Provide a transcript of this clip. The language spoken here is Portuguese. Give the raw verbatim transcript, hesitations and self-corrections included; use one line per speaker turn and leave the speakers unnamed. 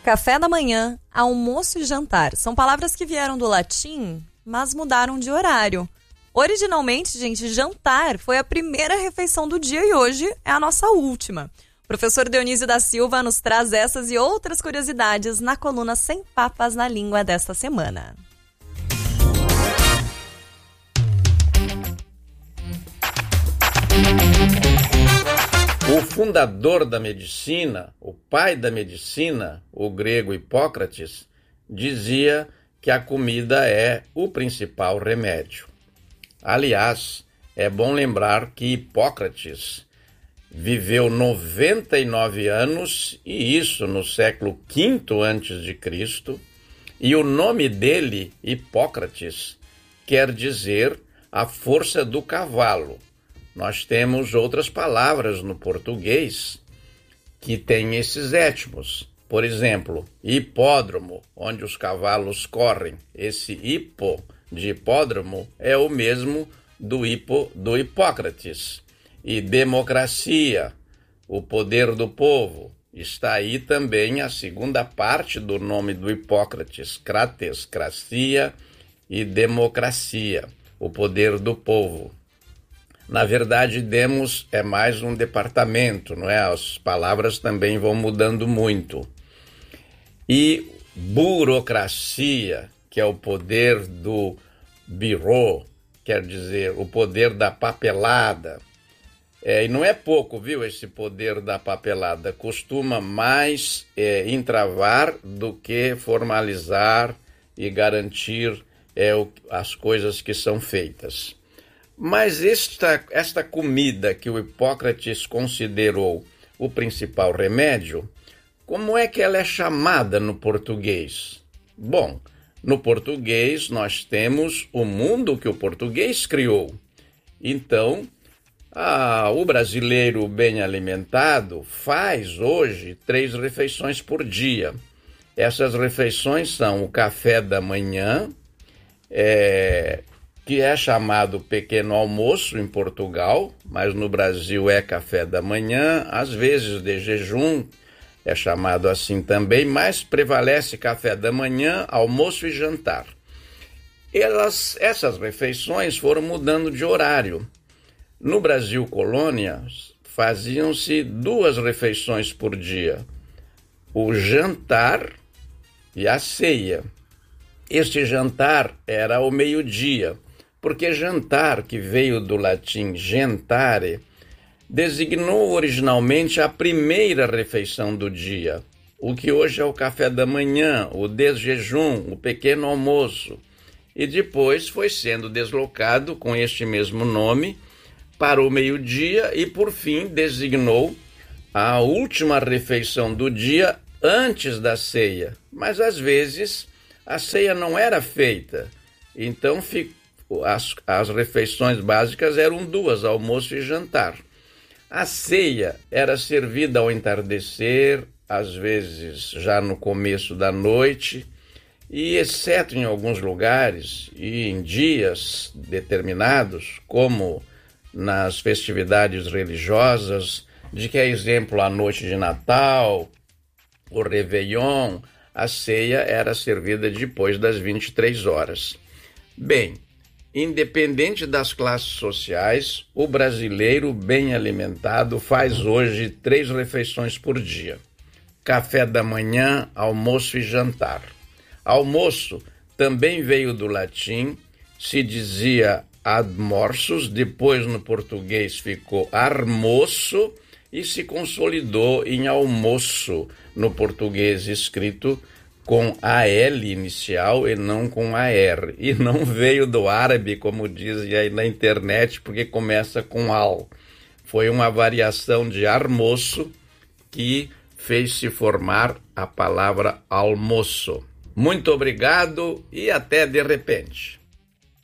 Café da manhã, almoço e jantar são palavras que vieram do latim, mas mudaram de horário. Originalmente, gente, jantar foi a primeira refeição do dia e hoje é a nossa última. O professor Dionísio da Silva nos traz essas e outras curiosidades na coluna Sem Papas na Língua desta semana.
O fundador da medicina, o pai da medicina, o grego Hipócrates, dizia que a comida é o principal remédio. Aliás, é bom lembrar que Hipócrates viveu noventa e nove anos, e isso no século quinto antes de Cristo, e o nome dele, Hipócrates, quer dizer a força do cavalo. Nós temos outras palavras no português que têm esses étimos. Por exemplo, hipódromo, onde os cavalos correm. Esse hipo de hipódromo é o mesmo do hipo do Hipócrates. E democracia, o poder do povo. Está aí também a segunda parte do nome do Hipócrates, crates, cracia e democracia, o poder do povo. Na verdade, demos é mais um departamento, não é? As palavras também vão mudando muito. E burocracia, que é o poder do bureau, quer dizer, o poder da papelada. É, e não é pouco, viu, esse poder da papelada. Costuma mais é, entravar do que formalizar e garantir é, o, as coisas que são feitas. Mas esta, esta comida que o Hipócrates considerou o principal remédio, como é que ela é chamada no português? Bom, no português nós temos o mundo que o português criou. Então, ah, o brasileiro bem alimentado faz hoje três refeições por dia. Essas refeições são o café da manhã, é... que é chamado pequeno almoço em Portugal, mas no Brasil é café da manhã, às vezes de jejum, é chamado assim também, mas prevalece café da manhã, almoço e jantar. Elas, essas refeições foram mudando de horário. No Brasil colônia, faziam-se duas refeições por dia, o jantar e a ceia. Este jantar era ao meio-dia, porque jantar, que veio do latim gentare, designou originalmente a primeira refeição do dia, o que hoje é o café da manhã, o desjejum, o pequeno almoço, e depois foi sendo deslocado com este mesmo nome para o meio-dia e, por fim, designou a última refeição do dia antes da ceia. Mas, às vezes, a ceia não era feita, então ficou As, as refeições básicas eram duas, almoço e jantar. A ceia era servida ao entardecer, às vezes já no começo da noite, e exceto em alguns lugares e em dias determinados, como nas festividades religiosas, de que é exemplo a noite de Natal, o Réveillon, a ceia era servida depois das vinte e três horas. Bem, independente das classes sociais, o brasileiro bem alimentado faz hoje três refeições por dia. Café da manhã, almoço e jantar. Almoço também veio do latim, se dizia admorsus, depois no português ficou armoço e se consolidou em almoço no português escrito com a L inicial e não com a R. E não veio do árabe, como dizem aí na internet, porque começa com al. Foi uma variação de armoço que fez se formar a palavra almoço. Muito obrigado e até de repente.